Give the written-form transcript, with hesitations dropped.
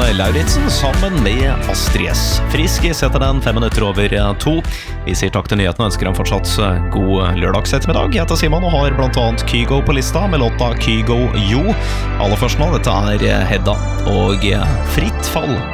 Lauritzen sammen med Astrid S. Frisk setter den 5 minutter over 2. Vi sier takk til nyhetene og ønsker en fortsatt god lørdagsettermiddag. Jeg heter Simon og har blant annet Kygo på lista med låta Kygo Jo. Aller først nå, dette er Hedda og Fritt fall.